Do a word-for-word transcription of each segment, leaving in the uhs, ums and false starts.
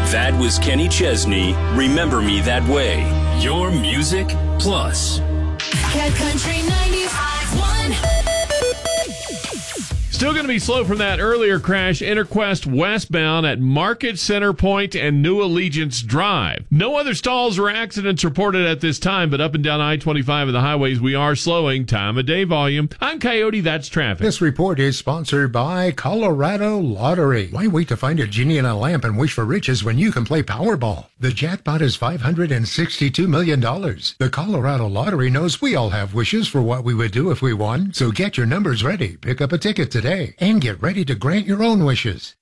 That was Kenny Chesney, Remember Me That Way. Your Music Plus. Cat Country ninety-five point one. Still going to be slow from that earlier crash. Interquest westbound at Market Center Point and New Allegiance Drive. No other stalls or accidents reported at this time, but up and down I twenty-five and the highways, we are slowing. Time of day volume. I'm Coyote. That's traffic. This report is sponsored by Colorado Lottery. Why wait to find a genie in a lamp and wish for riches when you can play Powerball? The jackpot is five hundred sixty-two million dollars. The Colorado Lottery knows we all have wishes for what we would do if we won. So get your numbers ready. Pick up a ticket today. And get ready to grant your own wishes.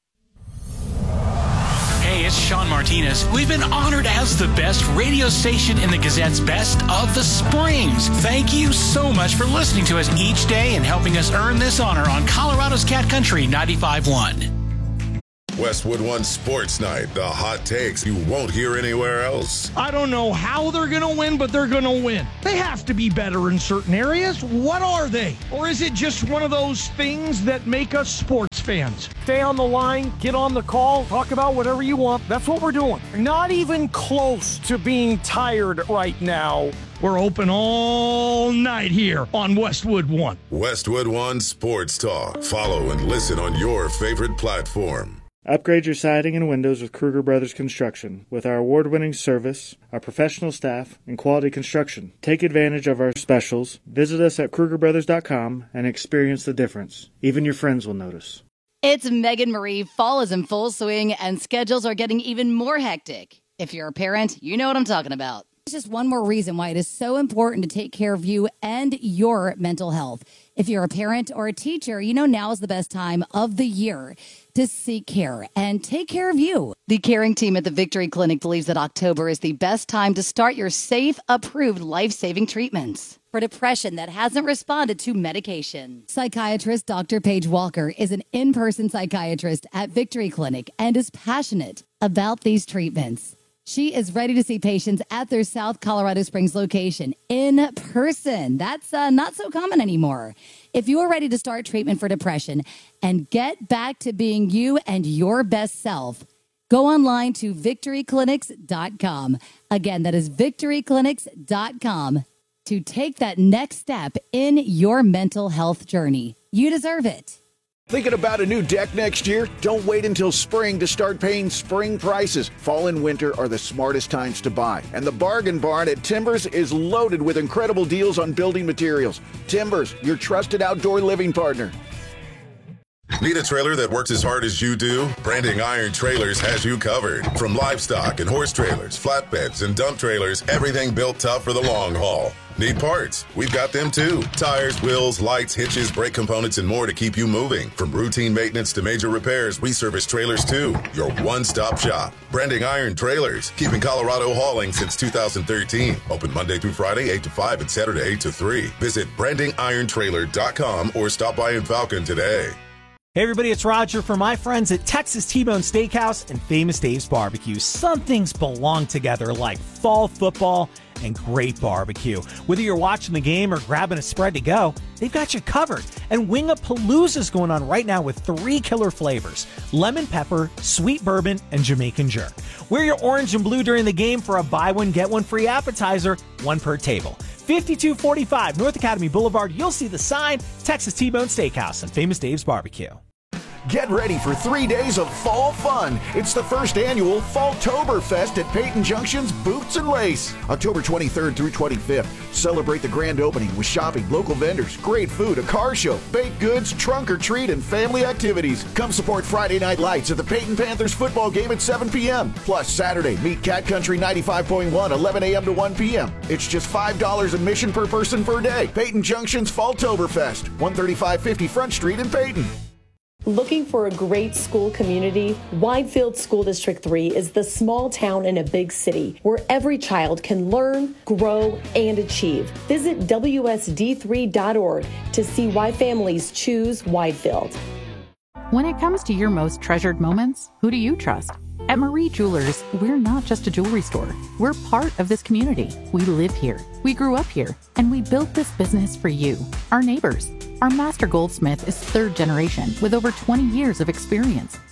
Hey, it's Sean Martinez. We've been honored as the best radio station in the Gazette's Best of the Springs. Thank you so much for listening to us each day and helping us earn this honor on Colorado's Cat Country ninety-five point one. Westwood One Sports Night, the hot takes you won't hear anywhere else. I don't know how they're going to win, but they're going to win. They have to be better in certain areas. What are they? Or is it just one of those things that make us sports fans? Stay on the line, get on the call, talk about whatever you want. That's what we're doing. Not even close to being tired right now. We're open all night here on Westwood One. Westwood One Sports Talk. Follow and listen on your favorite platform. Upgrade your siding and windows with Kruger Brothers Construction. With our award-winning service, our professional staff, and quality construction. Take advantage of our specials. Visit us at Kruger Brothers dot com and experience the difference. Even your friends will notice. It's Megan Marie. Fall is in full swing, and schedules are getting even more hectic. If you're a parent, you know what I'm talking about. There's just one more reason why it is so important to take care of you and your mental health. If you're a parent or a teacher, you know now is the best time of the year to seek care and take care of you. The caring team at the Victory Clinic believes that October is the best time to start your safe, approved, life-saving treatments for depression that hasn't responded to medication. Psychiatrist Doctor Paige Walker is an in-person psychiatrist at Victory Clinic and is passionate about these treatments. She is ready to see patients at their South Colorado Springs location in person. That's uh, not so common anymore. If you are ready to start treatment for depression and get back to being you and your best self, go online to victory clinics dot com. Again, that is victory clinics dot com to take that next step in your mental health journey. You deserve it. Thinking about a new deck next year? Don't wait until spring to start paying spring prices. Fall and winter are the smartest times to buy. And the Bargain Barn at Timbers is loaded with incredible deals on building materials. Timbers, your trusted outdoor living partner. Need a trailer that works as hard as you do? Branding Iron Trailers has you covered. From livestock and horse trailers, flatbeds, and dump trailers, everything built tough for the long haul. Need parts? We've got them too. Tires, wheels, lights, hitches, brake components, and more to keep you moving. From routine maintenance to major repairs, we service trailers too. Your one-stop shop. Branding Iron Trailers, keeping Colorado hauling since two thousand thirteen. Open Monday through Friday, eight to five, and Saturday, eight to three. Visit branding iron trailer dot com or stop by in Falcon today. Hey everybody, it's Roger for my friends at Texas T-Bone Steakhouse and Famous Dave's Barbecue. Some things belong together like fall football and great barbecue. Whether you're watching the game or grabbing a spread to go, they've got you covered. And Wing-A-Palooza's going on right now with three killer flavors: lemon pepper, sweet bourbon, and Jamaican jerk. Wear your orange and blue during the game for a buy one, get one free appetizer, one per table. fifty-two forty-five North Academy Boulevard. You'll see the sign, Texas T-Bone Steakhouse and Famous Dave's Barbecue. Get ready for three days of fall fun. It's the first annual Falltoberfest at Peyton Junction's Boots and Lace. October twenty-third through twenty-fifth. Celebrate the grand opening with shopping, local vendors, great food, a car show, baked goods, trunk or treat, and family activities. Come support Friday Night Lights at the Peyton Panthers football game at seven p.m. Plus Saturday, meet Cat Country ninety-five point one, eleven a.m. to one p.m. It's just five dollars admission per person per day. Peyton Junction's Falltoberfest, one thirty-five fifty Front Street in Peyton. Looking for a great school community? Widefield School District three is the small town in a big city where every child can learn, grow, and achieve. Visit W S D three dot org to see why families choose Widefield. When it comes to your most treasured moments, who do you trust? At Marie Jewelers, we're not just a jewelry store. We're part of this community. We live here. We grew up here. And we built this business for you, our neighbors. Our master goldsmith is third generation with over twenty years of experience.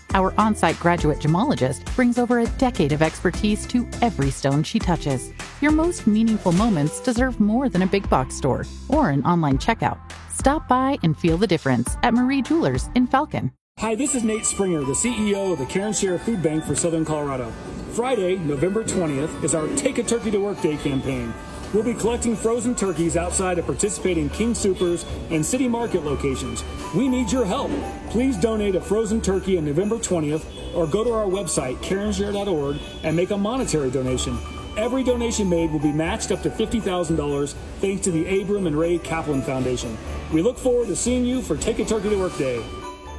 Our on-site graduate gemologist brings over a decade of expertise to every stone she touches. Your most meaningful moments deserve more than a big box store or an online checkout. Stop by and feel the difference at Marie Jewelers in Falcon. Hi, this is Nate Springer, the C E O of the Karen Share Food Bank for Southern Colorado. Friday, November twentieth, is our Take a Turkey to Work Day campaign. We'll be collecting frozen turkeys outside of participating King Soopers and City Market locations. We need your help. Please donate a frozen turkey on November twentieth or go to our website, karen share dot org, and make a monetary donation. Every donation made will be matched up to fifty thousand dollars thanks to the Abram and Ray Kaplan Foundation. We look forward to seeing you for Take a Turkey to Work Day.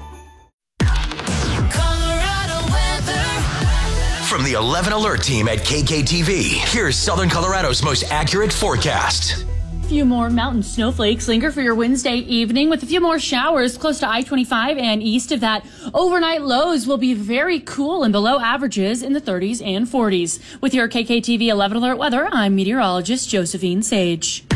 From the eleven Alert team at K K T V, here's Southern Colorado's most accurate forecast. A few more mountain snowflakes linger for your Wednesday evening with a few more showers close to I twenty-five and east of that. Overnight lows will be very cool and below averages in the thirties and forties. With your K K T V eleven Alert weather, I'm meteorologist Josephine Sage.